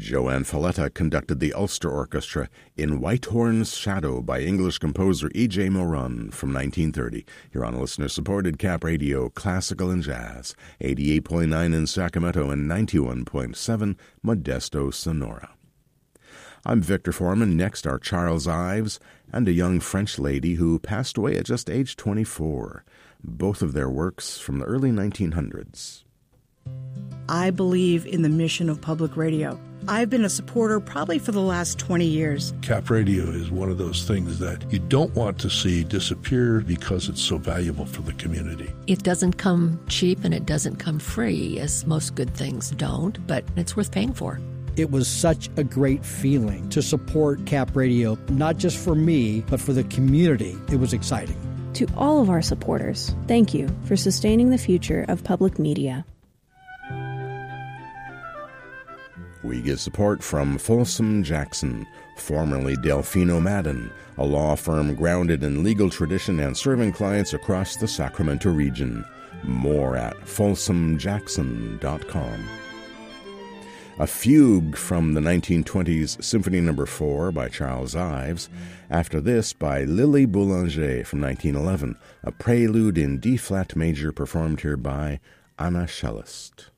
Joanne Falletta conducted the Ulster Orchestra in Whitehorn's Shadow by English composer E.J. Moran from 1930. You're on listener-supported Cap Radio, Classical and Jazz, 88.9 in Sacramento and 91.7 Modesto, Sonora. I'm Victor Foreman. Next are Charles Ives and a young French lady who passed away at just age 24. Both of their works from the early 1900s. I believe in the mission of public radio. I've been a supporter probably for the last 20 years. Cap Radio is one of those things that you don't want to see disappear because it's so valuable for the community. It doesn't come cheap and it doesn't come free, as most good things don't, but it's worth paying for. It was such a great feeling to support Cap Radio, not just for me, but for the community. It was exciting. To all of our supporters, thank you for sustaining the future of public media. We get support from Folsom Jackson, formerly Delfino Madden, a law firm grounded in legal tradition and serving clients across the Sacramento region. More at folsomjackson.com. A fugue from the 1920s Symphony No. 4 by Charles Ives. After this, by Lily Boulanger from 1911, a prelude in D-flat major performed here by Anna Cellist.